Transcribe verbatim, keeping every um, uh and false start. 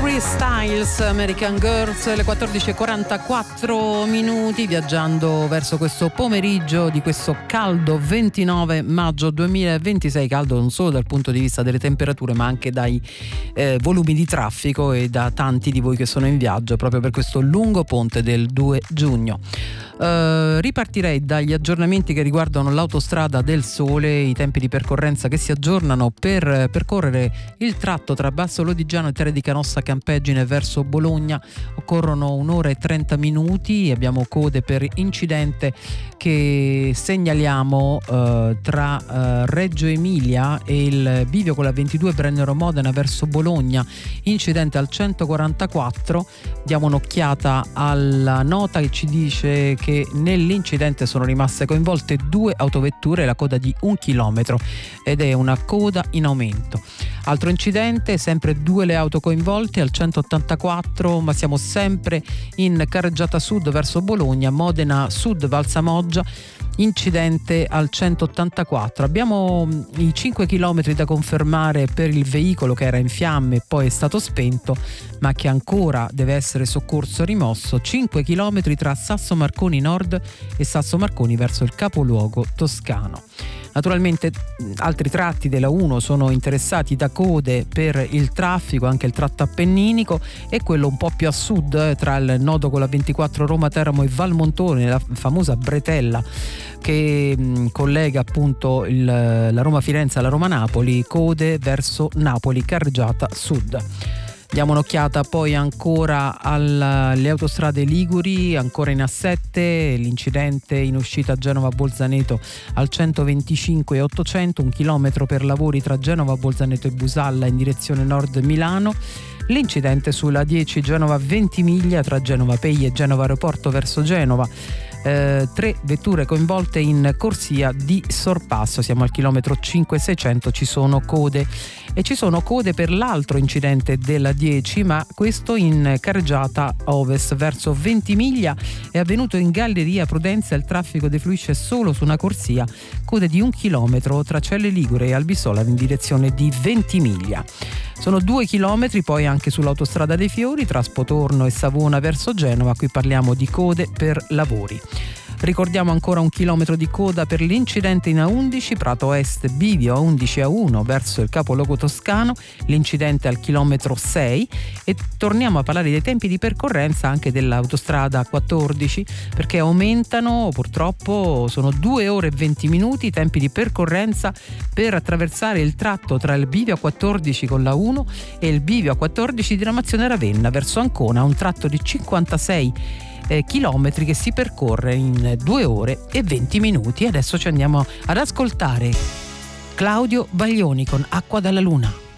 Harry Styles, American Girls, le quattordici e quarantaquattro minuti, viaggiando verso questo pomeriggio di questo caldo ventinove maggio duemilaventisei, caldo non solo dal punto di vista delle temperature ma anche dai eh, volumi di traffico e da tanti di voi che sono in viaggio proprio per questo lungo ponte del due giugno. Uh, ripartirei dagli aggiornamenti che riguardano l'autostrada del Sole, i tempi di percorrenza che si aggiornano per percorrere il tratto tra Basso Lodigiano e Terre di Canossa Campeggine verso Bologna. Occorrono un'ora e trenta minuti, abbiamo code per incidente che segnaliamo uh, tra uh, Reggio Emilia e il bivio con la ventidue Brennero Modena verso Bologna, incidente al centoquarantaquattro. Diamo un'occhiata alla nota che ci dice che che nell'incidente sono rimaste coinvolte due autovetture, la coda di un chilometro ed è una coda in aumento. Altro incidente, sempre due le auto coinvolte al centottantaquattro, ma siamo sempre in carreggiata sud verso Bologna, Modena Sud Valsamoggia, incidente al centottantaquattro. Abbiamo i cinque chilometri da confermare per il veicolo che era in fiamme e poi è stato spento ma che ancora deve essere soccorso rimosso. cinque chilometri tra Sasso Marconi Nord e Sasso Marconi verso il capoluogo toscano. Naturalmente altri tratti della uno sono interessati da code per il traffico, anche il tratto appenninico e quello un po' più a sud eh, tra il nodo con la ventiquattro Roma Teramo e Valmontone, la famosa bretella che mh, collega appunto il, la Roma Firenze alla Roma Napoli, code verso Napoli carreggiata sud. Diamo un'occhiata poi ancora alle autostrade liguri, ancora in A sette, l'incidente in uscita Genova-Bolzaneto al centoventicinque e ottocento, un chilometro per lavori tra Genova-Bolzaneto e Busalla in direzione nord Milano. L'incidente sulla dieci Genova-Ventimiglia tra Genova Pei e Genova Aeroporto verso Genova. Eh, tre vetture coinvolte in corsia di sorpasso, siamo al chilometro cinque seicento, ci sono code e ci sono code per l'altro incidente della dieci, ma questo in carreggiata ovest verso Ventimiglia, è avvenuto in Galleria Prudenza, il traffico defluisce solo su una corsia, code di un chilometro tra Celle Ligure e Albisola in direzione di Ventimiglia. Sono due chilometri poi anche sull'autostrada dei Fiori tra Spotorno e Savona verso Genova, qui parliamo di code per lavori. Ricordiamo ancora un chilometro di coda per l'incidente in A undici, Prato Est bivio A undici A uno verso il capoluogo toscano, l'incidente al chilometro sei, e torniamo a parlare dei tempi di percorrenza anche dell'autostrada quattordici, perché aumentano purtroppo, sono due ore e venti minuti i tempi di percorrenza per attraversare il tratto tra il bivio A quattordici con la uno e il bivio A quattordici di Ramazione Ravenna verso Ancona, un tratto di cinquantasei Eh, chilometri che si percorre in due ore e venti minuti. Adesso ci andiamo ad ascoltare Claudio Baglioni con Acqua dalla Luna.